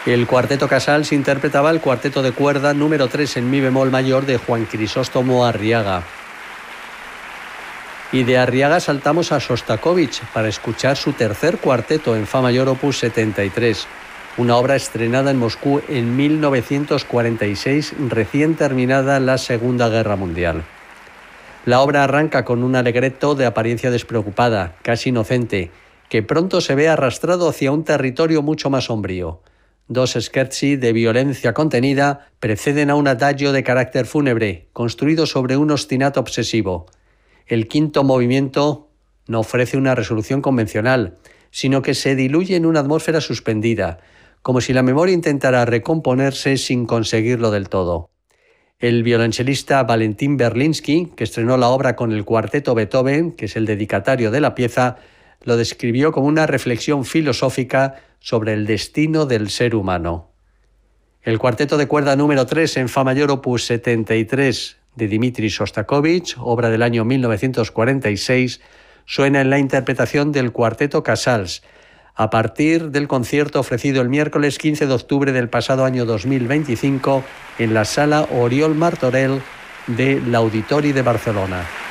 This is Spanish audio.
El Cuarteto Casals interpretaba el cuarteto de cuerda número 3 en mi bemol mayor de Juan Crisóstomo Arriaga. Y de Arriaga saltamos a Sostakovich para escuchar su tercer cuarteto en fa mayor opus 73, una obra estrenada en Moscú en 1946, recién terminada la Segunda Guerra Mundial. La obra arranca con un allegretto de apariencia despreocupada, casi inocente, que pronto se ve arrastrado hacia un territorio mucho más sombrío. Dos scherzi de violencia contenida preceden a un adagio de carácter fúnebre, construido sobre un ostinato obsesivo. El quinto movimiento no ofrece una resolución convencional, sino que se diluye en una atmósfera suspendida, como si la memoria intentara recomponerse sin conseguirlo del todo. El violonchelista Valentín Berlinski, que estrenó la obra con el cuarteto Beethoven, que es el dedicatario de la pieza, lo describió como una reflexión filosófica sobre el destino del ser humano. El cuarteto de cuerda número 3 en fa mayor opus 73 de Dmitri Shostakovich, obra del año 1946, suena en la interpretación del Cuarteto Casals, a partir del concierto ofrecido el miércoles 15 de octubre del pasado año 2025 en la Sala Oriol Martorell del Auditori de Barcelona.